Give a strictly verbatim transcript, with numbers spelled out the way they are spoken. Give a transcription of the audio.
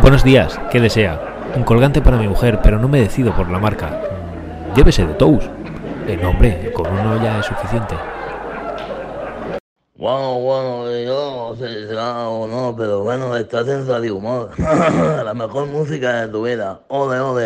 Buenos días, ¿qué desea? Un colgante para mi mujer, pero no me decido por la marca. Llévese de Tous. Eh, no, hombre, con uno ya es suficiente. Bueno, bueno, yo no sé si será o no, pero bueno, estás en Radio Humor. La mejor música de tu vida. Ole, ole.